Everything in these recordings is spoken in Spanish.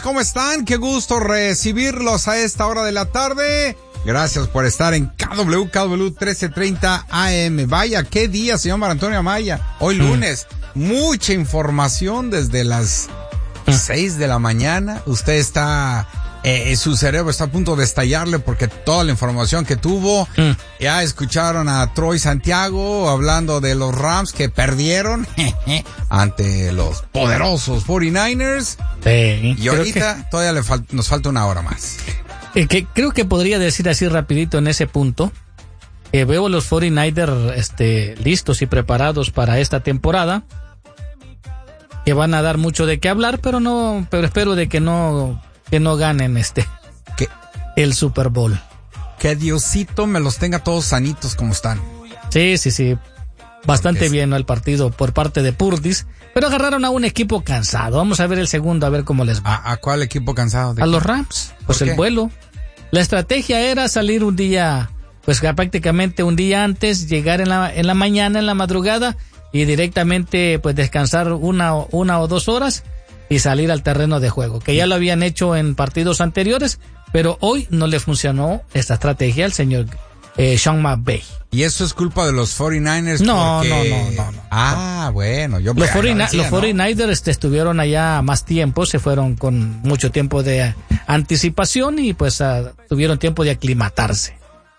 ¿cómo están? Qué gusto recibirlos a esta hora de la tarde. Gracias por estar en KW 1330 AM. Vaya, qué día, señor Mar Antonio Amaya. Hoy lunes, mucha información desde las 6 de la mañana. Usted está, su cerebro está a punto de estallarle porque toda la información que tuvo. Ya escucharon a Troy Santiago hablando de los Rams que perdieron ante los poderosos 49ers. Sí, y ahorita todavía nos falta una hora más. Que creo que podría decir así rapidito en ese punto, que veo los 49ers listos y preparados para esta temporada, que van a dar mucho de qué hablar, pero espero de que no ganen el Super Bowl. Que Diosito me los tenga todos sanitos como están. Sí. Bastante bien, ¿no? El partido por parte de Purdis, pero agarraron a un equipo cansado. Vamos a ver el segundo, a ver cómo les va. ¿A cuál equipo cansado? A los Rams, pues el vuelo. La estrategia era salir un día, pues prácticamente un día antes, llegar en la mañana, en la madrugada, y directamente pues descansar una o 2 horas y salir al terreno de juego, que ya lo habían hecho en partidos anteriores, pero hoy no le funcionó esta estrategia al señor Sean McVay. ¿Y eso es culpa de los 49ers? No. Bueno. Los 49ers estuvieron allá más tiempo, se fueron con mucho tiempo de anticipación y pues tuvieron tiempo de aclimatarse.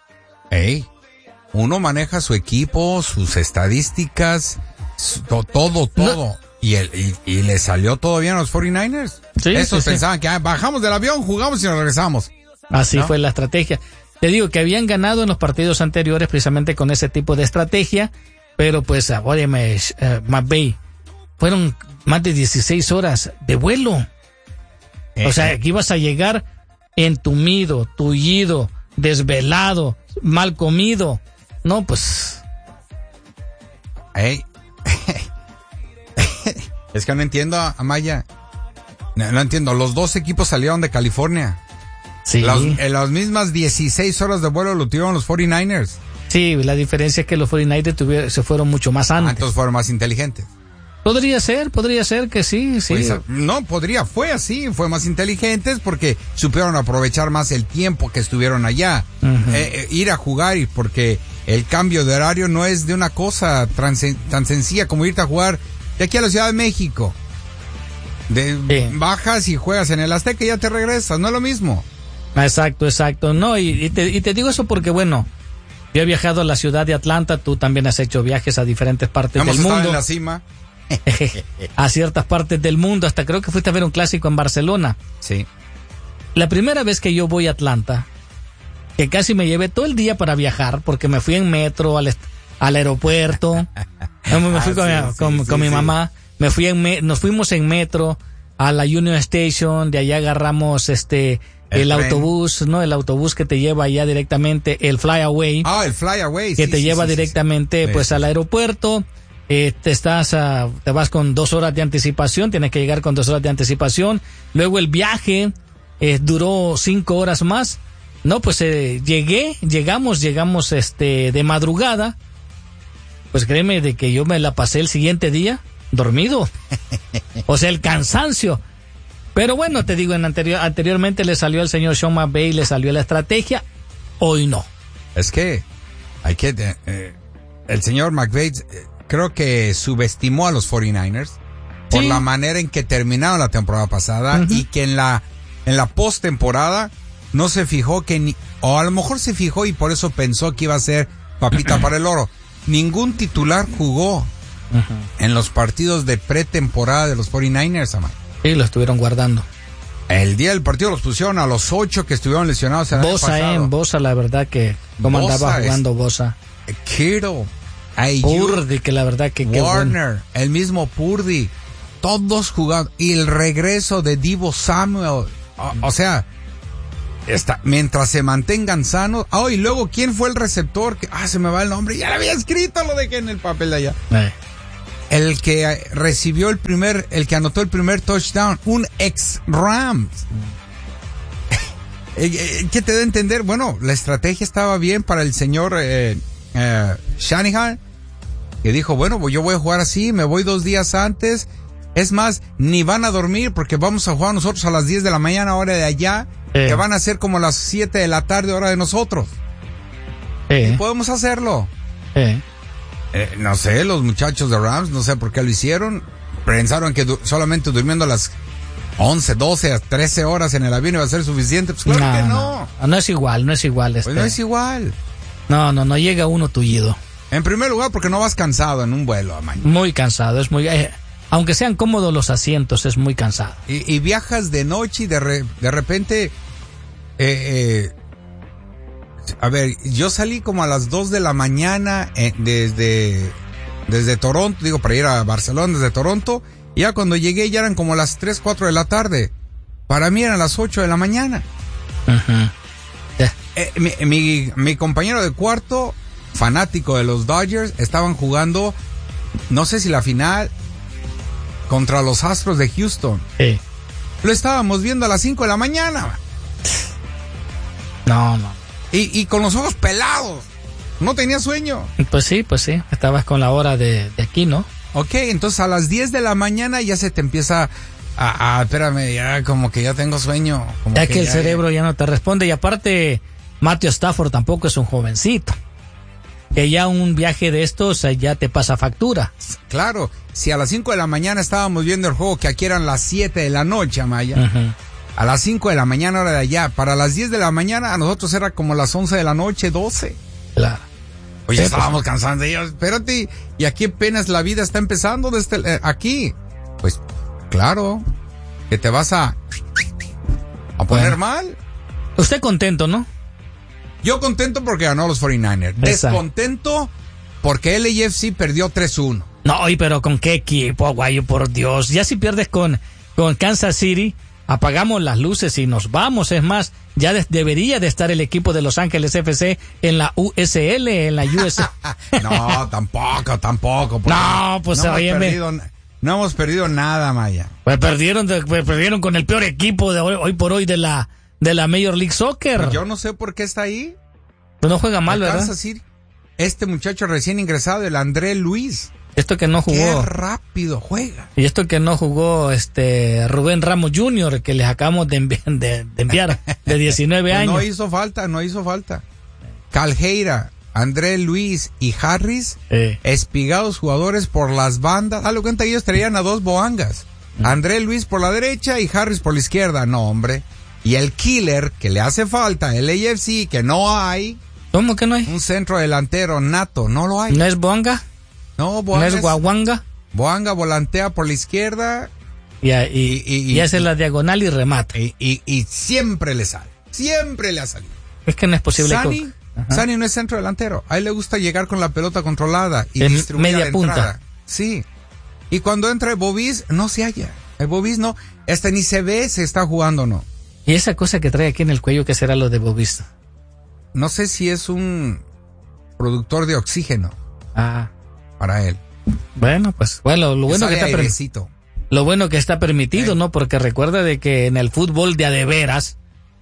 Uno maneja su equipo, sus estadísticas, todo. No. Y le salió todo bien a los 49ers. Esos pensaban que bajamos del avión, jugamos y nos regresamos. Así fue la estrategia. Te digo que habían ganado en los partidos anteriores precisamente con ese tipo de estrategia, pero pues, óyeme, McVay, fueron más de 16 horas de vuelo. O sea, que ibas a llegar entumido, tullido, desvelado, mal comido. No, pues... Es que no entiendo, Amaya. No entiendo. Los dos equipos salieron de California. Sí. En las mismas 16 horas de vuelo lo tuvieron los 49ers. Sí, la diferencia es que los 49ers se fueron mucho más antes. Entonces fueron más inteligentes. Podría ser que sí. Pues, fue más inteligentes porque supieron aprovechar más el tiempo que estuvieron allá. Ir a jugar, y porque el cambio de horario no es de una cosa tan sencilla como irte a jugar de aquí a la Ciudad de México. Bajas y juegas en el Azteca y ya te regresas, no es lo mismo. Exacto. No, y te digo eso porque, bueno, yo he viajado a la ciudad de Atlanta, tú también has hecho viajes a diferentes partes del mundo. Hemos estado en la cima. A ciertas partes del mundo, hasta creo que fuiste a ver un clásico en Barcelona. Sí. La primera vez que yo voy a Atlanta, que casi me llevé todo el día para viajar, porque me fui en metro al aeropuerto, me fui con mi mamá, nos fuimos en metro a la Union Station, de allá agarramos el autobús, ¿no? El autobús que te lleva allá directamente, el Flyaway. El Flyaway. Que te lleva directamente pues al aeropuerto. Te vas con 2 horas de anticipación, tienes que llegar con 2 horas de anticipación. Luego el viaje duró 5 horas más. No, pues llegamos de madrugada. Pues créeme de que yo me la pasé el siguiente día dormido. O sea, el cansancio. Pero bueno, te digo, anteriormente le salió al señor Sean McVay, le salió la estrategia, hoy no. Es que el señor McVay creo que subestimó a los 49ers por la manera en que terminaron la temporada pasada, y que en la postemporada no se fijó o a lo mejor se fijó y por eso pensó que iba a ser papita para el oro. Ningún titular jugó en los partidos de pretemporada de los 49ers, Amaya. Sí, lo estuvieron guardando. El día del partido los pusieron a los 8 que estuvieron lesionados el año pasado. Bosa, la verdad que cómo andaba jugando Bosa. Kittle, Purdy, que la verdad que Warner, el mismo Purdy, todos jugando. Y el regreso de Deebo Samuel, o sea, mientras se mantengan sanos. Y luego, ¿quién fue el receptor? Se me va el nombre, ya lo había escrito, lo dejé en el papel de allá. El que recibió el que anotó el primer touchdown, un ex Rams. ¿Qué te da a entender? Bueno, la estrategia estaba bien para el señor Shanahan, que dijo, bueno, pues yo voy a jugar así, me voy 2 días antes, Es más, ni van a dormir porque vamos a jugar nosotros a las 10 de la mañana, hora de allá, que van a ser como las 7 de la tarde, hora de nosotros. Y podemos hacerlo. No sé, los muchachos de Rams, no sé por qué lo hicieron. Pensaron que solamente durmiendo las 11, 12, 13 horas en el avión iba a ser suficiente. Pues claro que no. No es igual, no es igual. Pues no es igual. No llega uno tullido. En primer lugar, porque no vas cansado en un vuelo, mañana. Muy cansado, es muy... aunque sean cómodos los asientos, es muy cansado. Y viajas de noche y de repente... a ver, yo salí como a las 2 de la mañana desde Toronto, para ir a Barcelona desde Toronto. Y ya cuando llegué ya eran como las 3, 4 de la tarde. Para mí eran las 8 de la mañana. Mi compañero de cuarto, fanático de los Dodgers, estaban jugando, no sé si la final, contra los Astros de Houston. Lo estábamos viendo a las 5 de la mañana. No. Y con los ojos pelados. No tenía sueño. Pues sí. Estabas con la hora de aquí, ¿no? Ok, entonces a las 10 de la mañana ya se te empieza espérame, ya como que ya tengo sueño. Como ya que el cerebro ya no te responde. Y aparte, Matthew Stafford tampoco es un jovencito. Que ya un viaje de estos ya te pasa factura. Claro, si a las 5 de la mañana estábamos viendo el juego, que aquí eran las 7 de la noche, Amaya. A las 5 de la mañana, hora de allá. Para las 10 de la mañana, a nosotros era como las 11 de la noche, 12. Claro. Oye, estábamos cansados de ellos. Espérate, y aquí apenas la vida está empezando desde aquí. Pues, claro, que te vas a poner mal. Usted contento, ¿no? Yo contento porque ganó los 49ers. Descontento porque LAFC perdió 3-1. No, pero ¿con qué equipo, guayo? Por Dios. Ya si pierdes con Kansas City, apagamos las luces y nos vamos. Es más, ya debería de estar el equipo de Los Ángeles FC en la USL, en la US. No, tampoco. No, pues óyeme. No hemos perdido nada, Maya. Pues perdieron con el peor equipo de hoy por hoy de la Major League Soccer. Pues yo no sé por qué está ahí. Pues no juega mal, ¿verdad? Decir, este muchacho recién ingresado, el André Luis. Esto que no jugó. Qué rápido juega. Y esto que no jugó Rubén Ramos Jr., que les acabamos de enviar de 19 pues años. No hizo falta. Calheira, André Luis y Harris, espigados jugadores por las bandas. Dale cuenta, ellos traían a dos boangas. André Luis por la derecha y Harris por la izquierda. No, hombre. Y el killer que le hace falta, el AFC, que no hay. ¿Cómo que no hay? Un centro delantero nato, no lo hay. ¿No es Boanga? No, Boanga. ¿No es Guaguanga? Boanga volantea por la izquierda. Y hace la diagonal y remata. Y siempre le sale. Siempre le ha salido. Es que no es posible. Sani no es centro delantero. A él le gusta llegar con la pelota controlada y distribuir media la punta. Entrada. Sí. Y cuando entra el Bobis, no se halla. El Bobis no, ni se ve si está jugando o no. ¿Y esa cosa que trae aquí en el cuello, qué será lo de Bobis? No sé si es un productor de oxígeno. Para él. Bueno, pues, lo bueno que está permitido. Lo bueno que está permitido, ¿no? Porque recuerda de que en el fútbol de a de veras,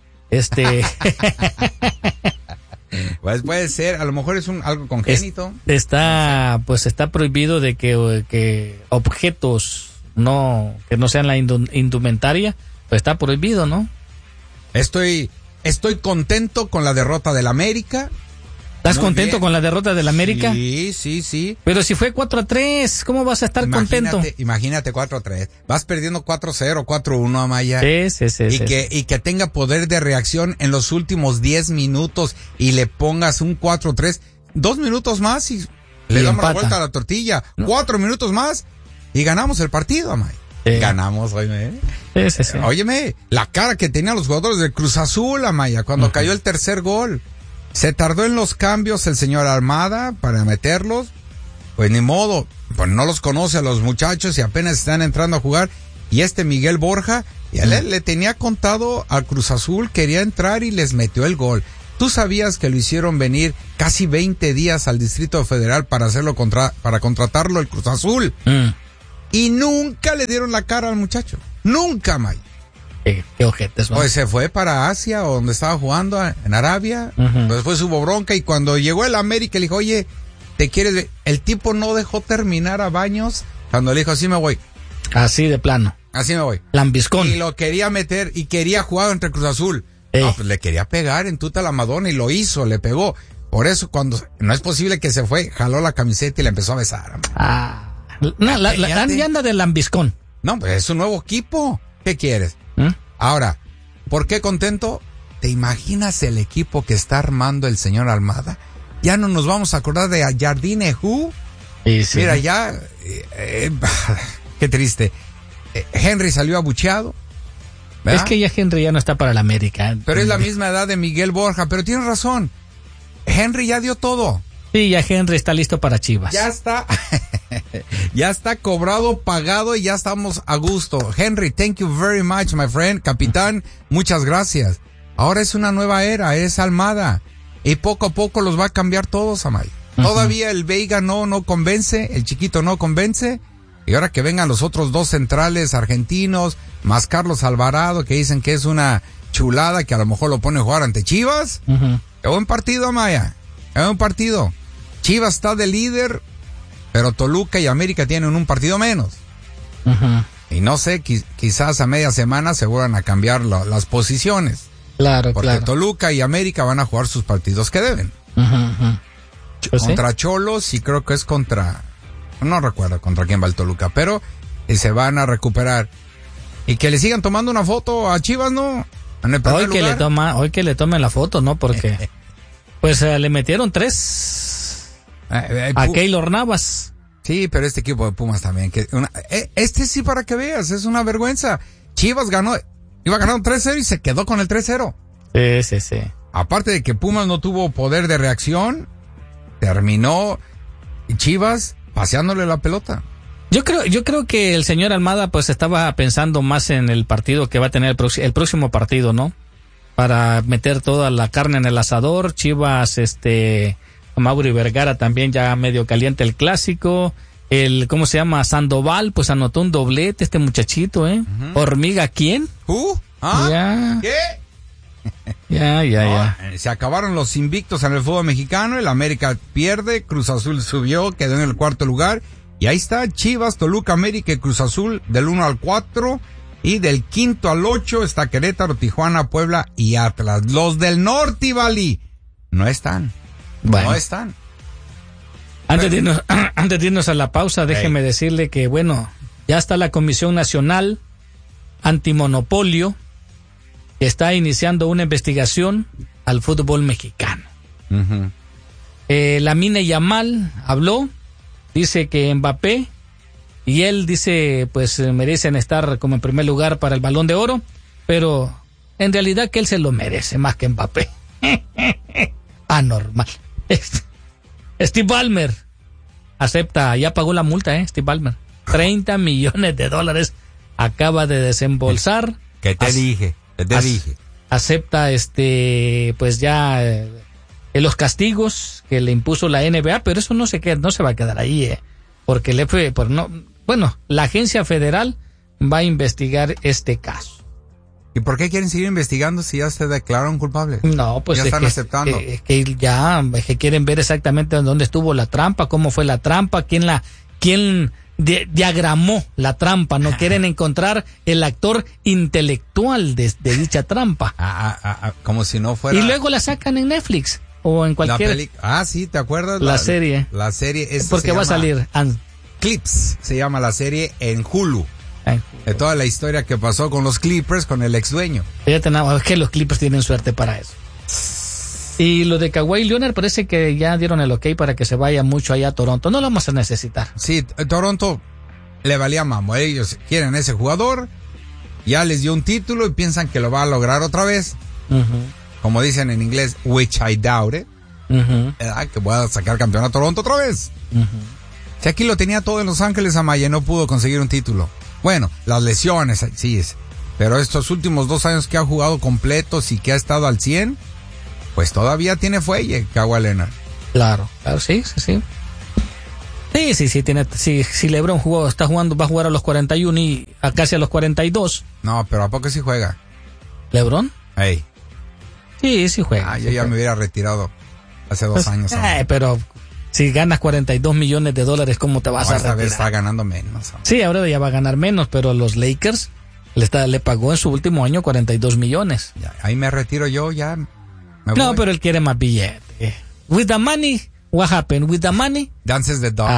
pues puede ser, a lo mejor es algo congénito. Está prohibido de que objetos que no sean la indumentaria, pues está prohibido, ¿no? Estoy contento con la derrota del América. ¿Estás contento con la derrota del América? Sí. Pero si fue 4-3, ¿cómo vas a estar contento? Imagínate 4-3. Vas perdiendo 4-0, 4-1, Amaya. Sí. Y que tenga poder de reacción en los últimos 10 minutos y le pongas un 4-3. 2 minutos más y le damos la vuelta a la tortilla. 4 minutos más y ganamos el partido, Amaya. Ganamos, óyeme. Sí. Óyeme, la cara que tenían los jugadores del Cruz Azul, Amaya, cuando cayó el tercer gol. Se tardó en los cambios el señor Almada para meterlos. Pues ni modo, pues no los conoce a los muchachos y apenas están entrando a jugar. Y Miguel Borja, ya le tenía contado al Cruz Azul, quería entrar y les metió el gol. ¿Tú sabías que lo hicieron venir casi 20 días al Distrito Federal para para contratarlo el Cruz Azul? Y nunca le dieron la cara al muchacho. Nunca, May. Qué ojetes, ¿no? Pues se fue para Asia, o donde estaba jugando, en Arabia. Después hubo bronca y cuando llegó el América le dijo, oye, ¿te quieres ver? El tipo no dejó terminar a Baños. Cuando le dijo, sí me voy. Así de plano. Así me voy. Lambiscón. Y lo quería meter y quería jugar entre Cruz Azul. No, pues le quería pegar en tuta la Madonna y lo hizo, le pegó. Por eso cuando no es posible que se fue, jaló la camiseta y le empezó a besar. No, ya anda de lambiscón. No, pues es un nuevo equipo. ¿Qué quieres? Ahora, ¿por qué contento? ¿Te imaginas el equipo que está armando el señor Almada? Ya no nos vamos a acordar de Jardine Who. Sí. Mira, ya, qué triste. Henry salió abucheado. ¿Verdad? Es que ya Henry ya no está para la América. Pero es la misma edad de Miguel Borja, pero tienes razón. Henry ya dio todo. Sí, ya Henry está listo para Chivas. Ya está, ya está cobrado, pagado y ya estamos a gusto. Henry, thank you very much, my friend. Capitán, muchas gracias. Ahora es una nueva era, es Almada. Y poco a poco los va a cambiar todos, Amay. Todavía el Veiga no convence, el chiquito no convence. Y ahora que vengan los otros dos centrales argentinos, más Carlos Alvarado, que dicen que es una chulada, que a lo mejor lo pone a jugar ante Chivas. Es buen partido, Amaya. Es buen partido. Chivas está de líder, pero Toluca y América tienen un partido menos. Y no sé, quizás a media semana se vuelvan a cambiar las posiciones. Claro, porque Toluca y América van a jugar sus partidos que deben. Pues contra Cholos y creo que es contra... No recuerdo contra quién va el Toluca, pero se van a recuperar. Y que le sigan tomando una foto a Chivas, ¿no? En el primer lugar. Hoy que le tomen la foto, ¿no? Porque pues le metieron 3 a Keylor Navas. Sí, pero este equipo de Pumas también. Este sí, para que veas, es una vergüenza. Chivas iba ganando 3-0 y se quedó con el 3-0. Sí. Aparte de que Pumas no tuvo poder de reacción, terminó Chivas paseándole la pelota. Yo creo que el señor Almada pues estaba pensando más en el partido que va a tener el próximo partido, ¿no? Para meter toda la carne en el asador. Chivas, Mauri Vergara también ya medio caliente el clásico. ¿Cómo se llama? Sandoval, pues anotó un doblete este muchachito, Hormiga, ¿quién? Ya. ¿Qué? Ya. Se acabaron los invictos en el fútbol mexicano, el América pierde, Cruz Azul subió, quedó en el 4º lugar, y ahí está Chivas, Toluca, América y Cruz Azul del 1 al 4, y del 5 al 8 está Querétaro, Tijuana, Puebla y Atlas. Los del Norte, Valley, no están. Bueno. No están. Antes de irnos a la pausa, déjeme decirle que, bueno, ya está la Comisión Nacional Antimonopolio, que está iniciando una investigación al fútbol mexicano. Lamine Yamal habló, dice que Mbappé y él dice, pues merecen estar como en primer lugar para el Balón de Oro, pero en realidad que él se lo merece más que Mbappé. Anormal. Steve Ballmer acepta, ya pagó la multa, Steve Ballmer. $30 millones acaba de desembolsar. ¿Qué te dije? Acepta pues ya los castigos que le impuso la NBA, pero eso no se va a quedar ahí, porque la agencia federal va a investigar este caso. ¿Y por qué quieren seguir investigando si ya se declararon culpables? No, pues ya están aceptando. Es que quieren ver exactamente dónde estuvo la trampa, cómo fue la trampa, quién diagramó la trampa. No quieren encontrar el actor intelectual de dicha trampa. Como si no fuera. Y luego la sacan en Netflix o en cualquier. Sí, ¿te acuerdas? La serie. La serie es. Porque va a salir. Clips se llama la serie en Hulu. De toda la historia que pasó con los Clippers, con el ex dueño. Es que los Clippers tienen suerte para eso. Y lo de Kawhi Leonard parece que ya dieron el ok para que se vaya mucho allá a Toronto. No lo vamos a necesitar. Sí, Toronto le valía mamo. Ellos quieren ese jugador, ya les dio un título y piensan que lo va a lograr otra vez. Como dicen en inglés, which I doubt it. Que voy a sacar campeón a Toronto otra vez. Si aquí lo tenía todo en Los Ángeles, Amaya, no pudo conseguir un título. Bueno, las lesiones, sí, pero estos últimos 2 años que ha jugado completos y que ha estado al 100, pues todavía tiene fuelle, Kawhi Leonard. Claro, sí. Sí, tiene, si LeBron va a jugar a los 41 y casi a los 42. No, pero ¿a poco sí juega? ¿LeBron? Sí, sí juega. Yo ya me hubiera retirado hace 2 años. Pero Si ganas $42 millones, ¿cómo te vas a retirar? Está ganando menos. Hombre. Sí, ahora ya va a ganar menos, pero los Lakers le pagó en su último año 42 millones. Ya, ahí me retiro yo, ya. No, pero él quiere más billete. With the money, what happened? With the money? Dances the dog.